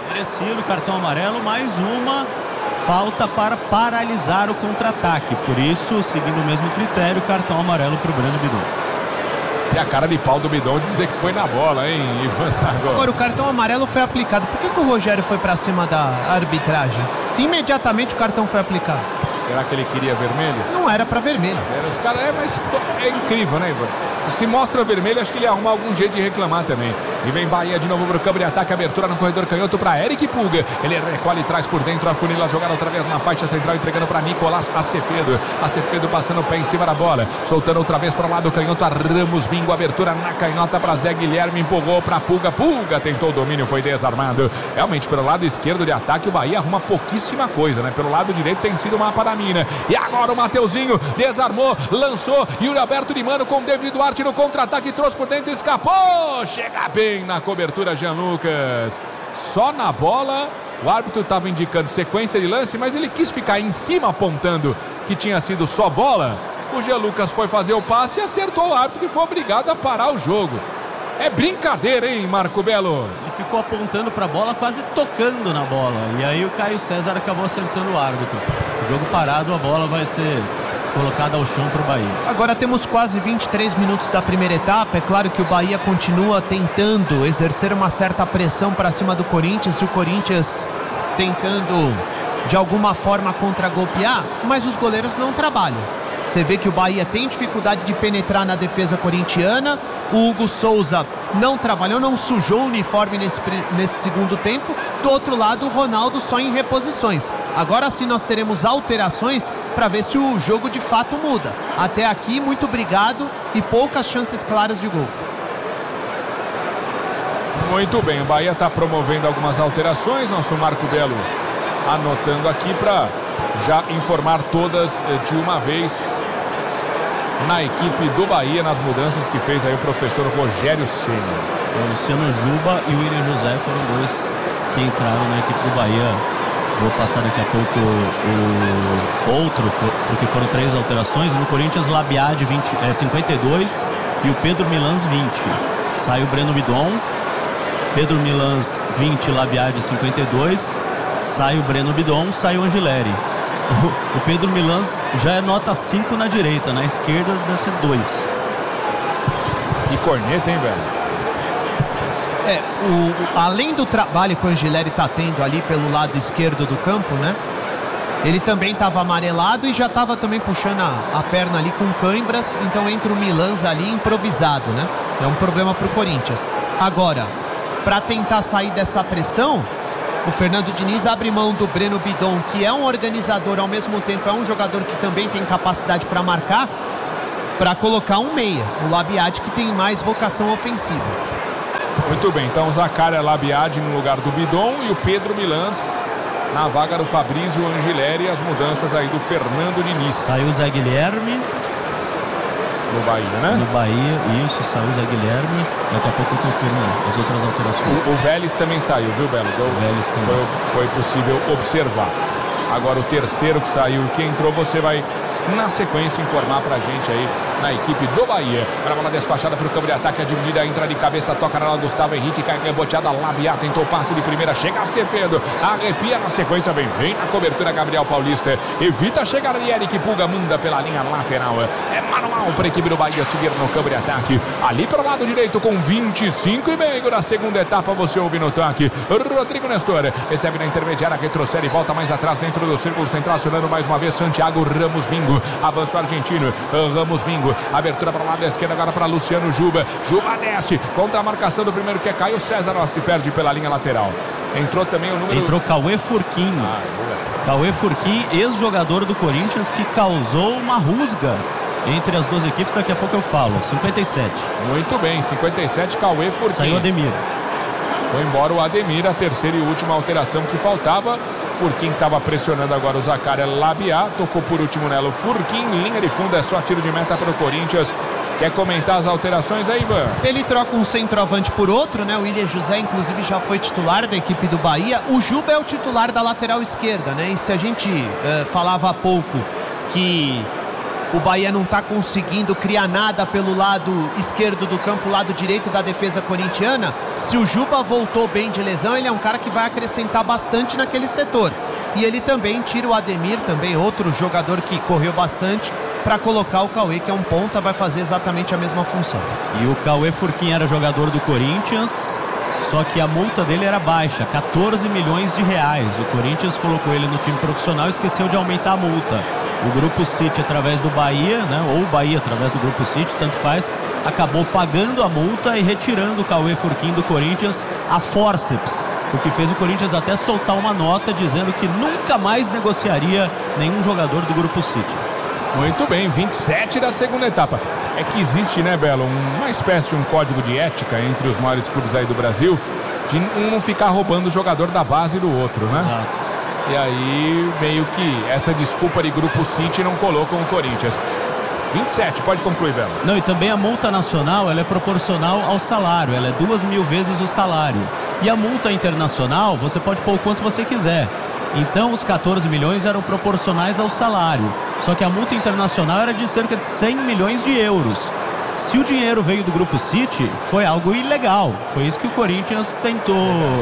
Merecido, cartão amarelo, mais uma falta para paralisar o contra-ataque. Por isso, seguindo o mesmo critério, cartão amarelo para o Breno Bidon. E a cara de pau do Bidon dizer que foi na bola, hein, Ivan? Agora, Agora o cartão amarelo foi aplicado. Por que, que o Rogério foi para cima da arbitragem? Se imediatamente o cartão foi aplicado. Será que ele queria vermelho? Não era para vermelho. É, os caras, é, mas é incrível, né, Ivan? Se mostra vermelho, acho que ele ia arrumar algum jeito de reclamar também. E vem Bahia de novo pro campo de ataque, abertura no corredor canhoto para Eric Pulga. Ele recolhe e traz por dentro, a funila jogar outra vez na faixa central, entregando para Nicolás Acevedo. Acevedo passando o pé em cima da bola, soltando outra vez para o lado canhoto, a Ramos Bingo, abertura na canhota para Zé Guilherme, empurrou para Pulga. Pulga tentou o domínio, foi desarmado. Realmente, pelo lado esquerdo de ataque, o Bahia arruma pouquíssima coisa, né? Pelo lado direito tem sido o mapa da mina. E agora o Mateuzinho desarmou, lançou, Yuri Alberto de Mano com David Duarte no contra-ataque, trouxe por dentro, escapou, chega bem na cobertura Jean Lucas, só na bola. O árbitro estava indicando sequência de lance, mas ele quis ficar em cima apontando que tinha sido só bola. O Jean Lucas foi fazer o passe e acertou o árbitro, que foi obrigado a parar o jogo. É brincadeira, hein, Marco Belo? Ele ficou apontando para a bola, quase tocando na bola, e aí o Caio César acabou acertando o árbitro. O jogo parado, a bola vai ser colocada ao chão para o Bahia. Agora temos quase vinte e três minutos da primeira etapa. É claro que o Bahia continua tentando exercer uma certa pressão para cima do Corinthians, e o Corinthians tentando de alguma forma contra-golpear, mas os goleiros não trabalham. Você vê que o Bahia tem dificuldade de penetrar na defesa corintiana. O Hugo Souza não trabalhou, não sujou o uniforme nesse, nesse segundo tempo. Do outro lado, o Ronaldo só em reposições. Agora sim nós teremos alterações para ver se o jogo de fato muda. Até aqui, muito obrigado e poucas chances claras de gol. Muito bem, o Bahia está promovendo algumas alterações. Nosso Marco Belo anotando aqui para já informar todas de uma vez na equipe do Bahia, nas mudanças que fez aí o professor Rogério Ceni. O Luciano Juba e o William José foram dois que entraram na equipe do Bahia. Vou passar daqui a pouco o, o outro, porque foram três alterações. No Corinthians, Labiade vinte, é, cinquenta e dois e o Pedro Milans vinte. Sai o Breno Bidon, Pedro Milans vinte, Labiade cinquenta e dois. Sai o Breno Bidon, sai o Angileri. O, o Pedro Milans já é nota cinco na direita, na esquerda deve ser dois. E corneta, hein, velho? É, o, o, além do trabalho que o Angileri está tendo ali pelo lado esquerdo do campo, né? Ele também estava amarelado e já estava também puxando a, a perna ali com cãibras, então entra o Milans ali improvisado, né? É um problema para o Corinthians. Agora, para tentar sair dessa pressão, o Fernando Diniz abre mão do Breno Bidon, que é um organizador, ao mesmo tempo é um jogador que também tem capacidade para marcar, para colocar um meia, o Labiade, que tem mais vocação ofensiva. Muito bem, então o Zaccaria Labiade no lugar do Bidon e o Pedro Milans na vaga do Fabrício Angileri. As mudanças aí do Fernando Diniz. Saiu o Zé Guilherme no Bahia, né? No Bahia, isso, saiu o Zé Guilherme. Daqui a pouco eu confirmo as outras alterações. O, o Vélez também saiu, viu, Belo? Então, o Vélez também. Foi, foi possível observar. Agora o terceiro que saiu, que entrou, você vai na sequência informar pra gente aí na equipe do Bahia. Para a bola despachada para o campo de ataque, a dividida entra de cabeça, toca na Gustavo Henrique, cai reboteada, Labiá tentou passe de primeira, chega Acevedo, arrepia na sequência, vem bem na cobertura Gabriel Paulista, evita a chegada de Eric Pulga, manda pela linha lateral. É manual para a equipe do Bahia subir no campo de ataque, ali para o lado direito com vinte e cinco e meio na segunda etapa, você ouve no toque, Rodrigo Nestor recebe na intermediária, retrocede e volta mais atrás dentro do círculo central, acionando mais uma vez Santiago Ramos Bingo, avanço argentino, Ramos Bingo, abertura para o lado da esquerda agora para Luciano Juba, Juba desce, contra a marcação do primeiro que é Caio César, ela se perde pela linha lateral. Entrou também o número... Entrou Cauê Furquim. Ah, Cauê Furquim, ex-jogador do Corinthians, que causou uma rusga entre as duas equipes, daqui a pouco eu falo. cinquenta e sete. Muito bem, cinquenta e sete, Cauê Furquim. Saiu Ademir. Foi embora o Ademir, a terceira e última alteração que faltava. Furquim estava pressionando agora o Zaccaria Labiá, tocou por último nela o Furquim, linha de fundo, é só tiro de meta para o Corinthians. Quer comentar as alterações aí, Ivan? Ele troca um centroavante por outro, né? O William José, inclusive, já foi titular da equipe do Bahia. O Juba é o titular da lateral esquerda, né? E se a gente uh, falava há pouco que O Bahia não está conseguindo criar nada pelo lado esquerdo do campo, lado direito da defesa corintiana. Se o Juba voltou bem de lesão, ele é um cara que vai acrescentar bastante naquele setor. E ele também tira o Ademir, também outro jogador que correu bastante, para colocar o Cauê, que é um ponta, vai fazer exatamente a mesma função. E o Cauê Furquim era jogador do Corinthians, só que a multa dele era baixa, quatorze milhões de reais. O Corinthians colocou ele no time profissional e esqueceu de aumentar a multa. O Grupo City, através do Bahia, né, ou o Bahia, através do Grupo City, tanto faz, acabou pagando a multa e retirando o Cauê Furquim do Corinthians a fórceps, o que fez o Corinthians até soltar uma nota dizendo que nunca mais negociaria nenhum jogador do Grupo City. Muito bem, vinte e sete da segunda etapa. É que existe, né, Belo, uma espécie de um código de ética entre os maiores clubes aí do Brasil, de um não ficar roubando o jogador da base do outro, né? Exato. E aí, meio que essa desculpa de Grupo City não colocam o Corinthians. vinte e sete, pode concluir, Belo. Não, e também a multa nacional, ela é proporcional ao salário, ela é duas mil vezes o salário. E a multa internacional, você pode pôr o quanto você quiser. Então, os quatorze milhões eram proporcionais ao salário. Só que a multa internacional era de cerca de cem milhões de euros. Se o dinheiro veio do Grupo City, foi algo ilegal. Foi isso que o Corinthians tentou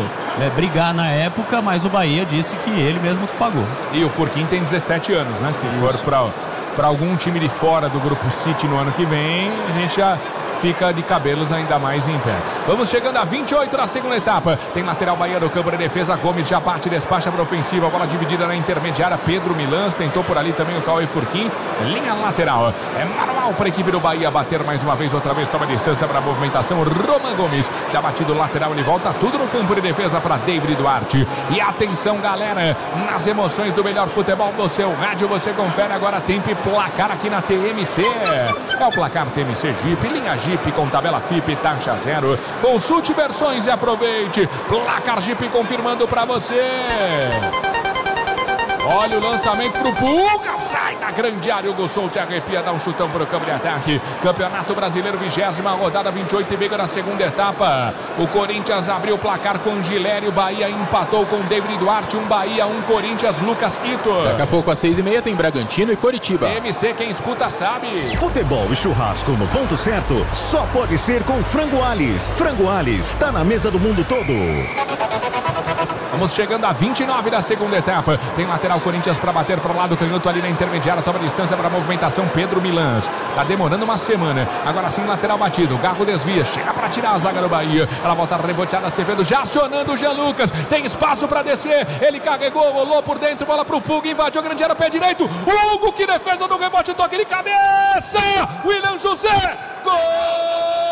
é, brigar na época, mas o Bahia disse que ele mesmo que pagou. E o Furquim tem dezessete anos, né? Se isso. for para para algum time de fora do Grupo City no ano que vem, a gente já fica de cabelos ainda mais em pé. Vamos chegando a vinte e oito da segunda etapa. Tem lateral Bahia no campo de defesa. Gomes já bate, despacha para ofensiva. Bola dividida na intermediária. Pedro Milans tentou por ali também o Cauê Furquim. Linha lateral. É manual para a equipe do Bahia bater mais uma vez. Outra vez toma distância para a movimentação. Roman Gomes já batido lateral. Ele volta tudo no campo de defesa para David Duarte. E atenção, galera, nas emoções do melhor futebol do seu rádio. Você confere agora tempo e placar aqui na T M C. É o placar T M C Jeep. Linha Jeep. Jeep com tabela F I P, taxa zero. Consulte versões e aproveite. Placar Jeep confirmando pra você. Olha o lançamento pro Puga, sai da grande área, o Hugo Souza se arrepia, dá um chutão pro campo de ataque. Campeonato Brasileiro, vigésima rodada, vinte e oito e meio da segunda etapa. O Corinthians abriu o placar com Gilério, Bahia empatou com David Duarte, um Bahia, um Corinthians, Lucas Ito. Daqui a pouco às seis e meia tem Bragantino e Coritiba. M C, quem escuta sabe. Futebol e churrasco no ponto certo, só pode ser com Frango Alis. Frango Alis, tá na mesa do mundo todo. Vamos chegando a vinte e nove da segunda etapa. Tem lateral Corinthians para bater para o lado canhoto ali na intermediária. Toma distância para a movimentação. Pedro Milans. Tá demorando uma semana. Agora sim, lateral batido. Gago desvia. Chega para tirar a zaga do Bahia. Ela volta reboteada. Acevedo já acionando o Jean Lucas. Tem espaço para descer. Ele carregou, rolou por dentro. Bola pro Pug. Invadiu a grande área. Pé direito. Hugo, que defesa do rebote. Toque de cabeça. William José. Gol!